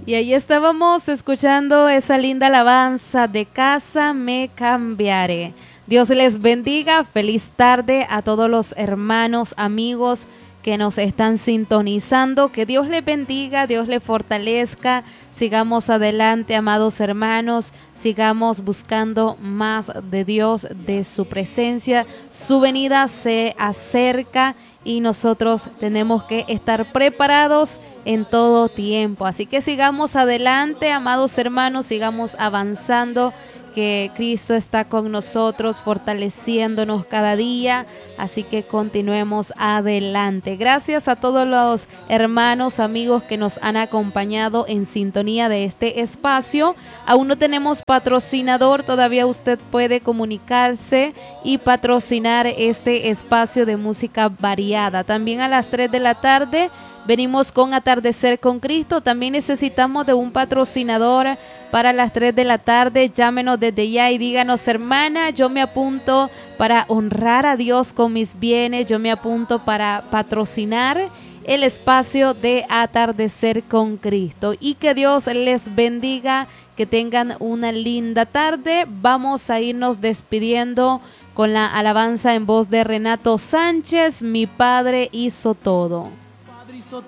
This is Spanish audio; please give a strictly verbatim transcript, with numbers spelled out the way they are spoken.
Y ahí estábamos escuchando esa linda alabanza de Casa Me Cambiaré. Dios les bendiga, feliz tarde a todos los hermanos, amigos que nos están sintonizando, que Dios les bendiga, Dios les fortalezca, sigamos adelante, amados hermanos, sigamos buscando más de Dios, de su presencia, su venida se acerca y nosotros tenemos que estar preparados en todo tiempo, así que sigamos adelante, amados hermanos, sigamos avanzando, que Cristo está con nosotros, fortaleciéndonos cada día, así que continuemos adelante. Gracias a todos los hermanos, amigos que nos han acompañado en sintonía de este espacio. Aún no tenemos patrocinador, todavía usted puede comunicarse y patrocinar este espacio de música variada. También a las tres de la tarde venimos con Atardecer con Cristo. También necesitamos de un patrocinador para las tres de la tarde. Llámenos desde ya y díganos: hermana, yo me apunto para honrar a Dios con mis bienes, yo me apunto para patrocinar el espacio de Atardecer con Cristo. Y que Dios les bendiga, que tengan una linda tarde. Vamos a irnos despidiendo con la alabanza en voz de Renato Sánchez: mi Padre hizo todo.